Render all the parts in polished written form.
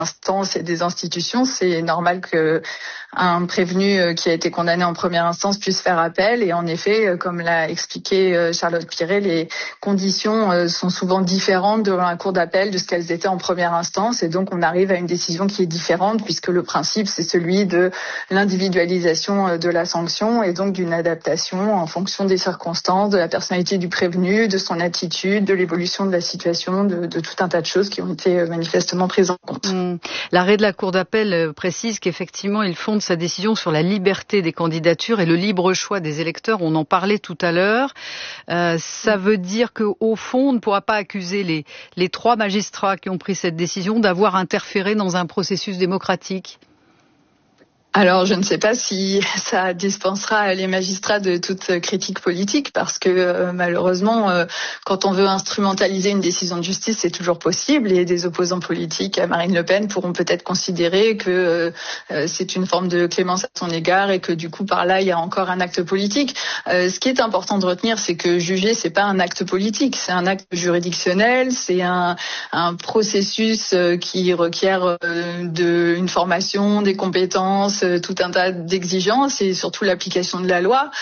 instances et des institutions, c'est normal que un prévenu qui a été condamné en première instance puisse faire appel. Et en effet, comme l'a expliqué Charlotte Piret, les conditions sont souvent différentes devant la cour d'appel de ce qu'elles étaient en première instance. Et donc, on arrive à une décision qui est différente puisque le principe, c'est celui de l'individualisation de la sanction et donc d'une adaptation en fonction des circonstances, de la personnalité du prévenu, de son attitude, de l'évolution de la situation, de tout un tas de choses qui ont été manifestement prises en compte. L'arrêt de la cour d'appel précise qu'effectivement, il fonde sa décision sur la liberté des candidatures et le libre choix des électeurs. On en parlait tout à l'heure. Ça veut dire qu'au fond, on ne pourra pas accuser les 3 magistrats qui ont pris cette décision d'avoir interféré dans un processus démocratique. Alors, je ne sais pas si ça dispensera les magistrats de toute critique politique parce que malheureusement, quand on veut instrumentaliser une décision de justice, c'est toujours possible et des opposants politiques à Marine Le Pen pourront peut-être considérer que c'est une forme de clémence à son égard et que du coup, par là, il y a encore un acte politique. Ce qui est important de retenir, c'est que juger, c'est pas un acte politique, c'est un acte juridictionnel, c'est un processus qui requiert une formation, des compétences, tout un tas d'exigences et surtout l'application de la loi.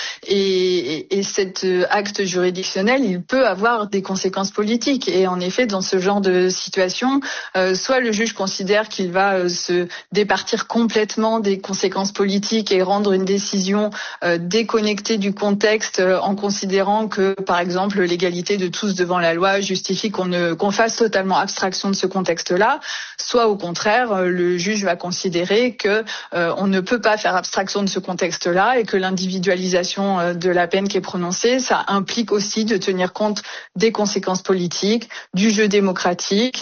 Et cet acte juridictionnel, il peut avoir des conséquences politiques. Et en effet, dans ce genre de situation, soit le juge considère qu'il va se départir complètement des conséquences politiques et rendre une décision déconnectée du contexte en considérant que, par exemple, l'égalité de tous devant la loi justifie qu'on fasse totalement abstraction de ce contexte-là, soit au contraire, le juge va considérer que on ne peut pas faire abstraction de ce contexte-là et que l'individualisation de la peine qui est prononcée, ça implique aussi de tenir compte des conséquences politiques, du jeu démocratique,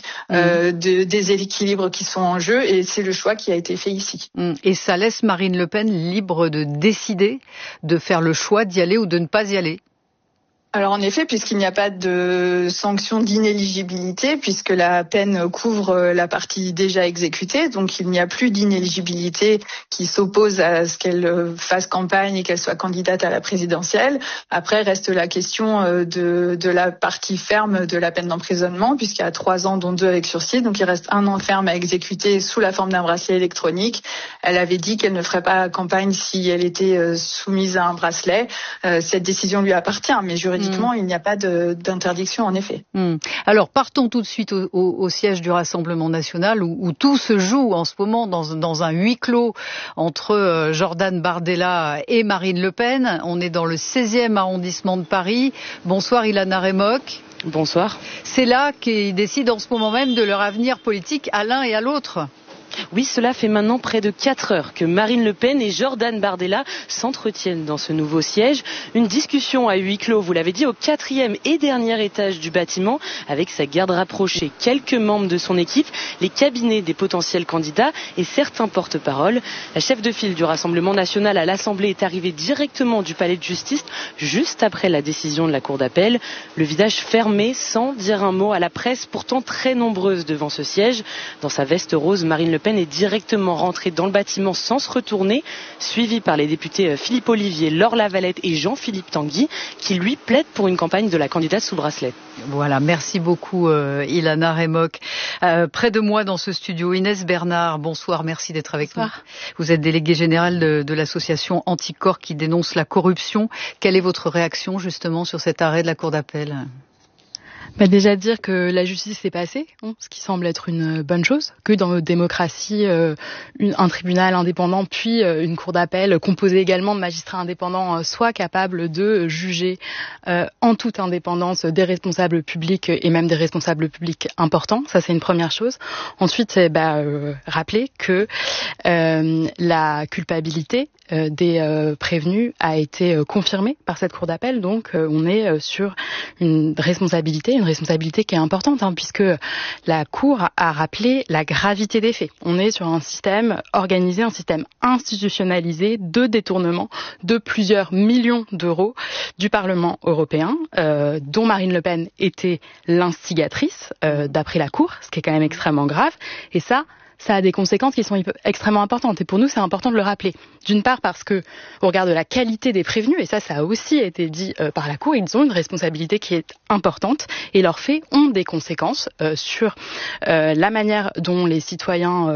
des équilibres qui sont en jeu, et c'est le choix qui a été fait ici. Et ça laisse Marine Le Pen libre de décider, de faire le choix d'y aller ou de ne pas y aller. Alors en effet, puisqu'il n'y a pas de sanction d'inéligibilité, puisque la peine couvre la partie déjà exécutée, donc il n'y a plus d'inéligibilité qui s'oppose à ce qu'elle fasse campagne et qu'elle soit candidate à la présidentielle. Après reste la question de la partie ferme de la peine d'emprisonnement, puisqu'il y a 3 ans, dont 2 avec sursis, donc il reste 1 an ferme à exécuter sous la forme d'un bracelet électronique. Elle avait dit qu'elle ne ferait pas campagne si elle était soumise à un bracelet. Cette décision lui appartient, mais juridiquement, il n'y a pas d'interdiction, en effet. Alors, partons tout de suite au siège du Rassemblement national, où tout se joue en ce moment dans un huis clos entre Jordan Bardella et Marine Le Pen. On est dans le 16e arrondissement de Paris. Bonsoir, Ilana Remock. Bonsoir. C'est là qu'ils décident en ce moment même de leur avenir politique à l'un et à l'autre. Oui, cela fait maintenant près de 4 heures que Marine Le Pen et Jordan Bardella s'entretiennent dans ce nouveau siège. Une discussion à huis clos, vous l'avez dit, au 4e et dernier étage du bâtiment, avec sa garde rapprochée, quelques membres de son équipe, les cabinets des potentiels candidats et certains porte-parole. La chef de file du Rassemblement national à l'Assemblée est arrivée directement du palais de justice, juste après la décision de la cour d'appel. Le visage fermé, sans dire un mot à la presse, pourtant très nombreuse devant ce siège. Dans sa veste rose, Marine Le Pen est directement rentrée dans le bâtiment sans se retourner, suivie par les députés Philippe Ollivier, Laure Lavalette et Jean-Philippe Tanguy, qui lui plaident pour une campagne de la candidate sous bracelet. Voilà, merci beaucoup Ilana Remock. Près de moi dans ce studio, Inès Bernard, bonsoir, merci d'être avec nous. Vous êtes déléguée générale de l'association Anticorps qui dénonce la corruption. Quelle est votre réaction justement sur cet arrêt de la Cour d'appel ? Déjà dire que la justice est passée, ce qui semble être une bonne chose, que dans notre démocratie, un tribunal indépendant puis une cour d'appel composée également de magistrats indépendants soit capable de juger en toute indépendance des responsables publics et même des responsables publics importants. Ça, c'est une première chose. Ensuite, c'est rappeler que la culpabilité des prévenus a été confirmée par cette cour d'appel. Donc, on est sur une responsabilité qui est importante, puisque la Cour a rappelé la gravité des faits. On est sur un système organisé, un système institutionnalisé de détournement de plusieurs millions d'euros du Parlement européen, dont Marine Le Pen était l'instigatrice, d'après la Cour, ce qui est quand même extrêmement grave. Et ça ça a des conséquences qui sont extrêmement importantes. Et pour nous, c'est important de le rappeler. D'une part, parce que, au regard de la qualité des prévenus, et ça a aussi été dit par la Cour, ils ont une responsabilité qui est importante et leurs faits ont des conséquences sur la manière dont les citoyens